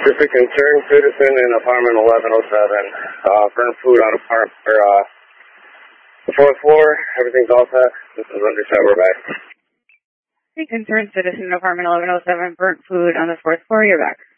Just a concerned citizen in apartment 1107. Burnt food on the fourth floor. Everything's all set. This is Undershot. We're back. A concerned citizen in apartment 1107 burnt food on the fourth floor. You're back.